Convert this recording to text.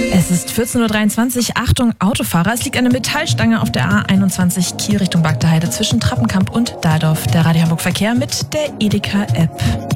Es ist 14.23 Uhr. Achtung, Autofahrer. Es liegt eine Metallstange auf der A21 Kiel Richtung Bagdaheide zwischen Trappenkamp und Dahldorf. Der Radio Hamburg Verkehr mit der Edeka-App.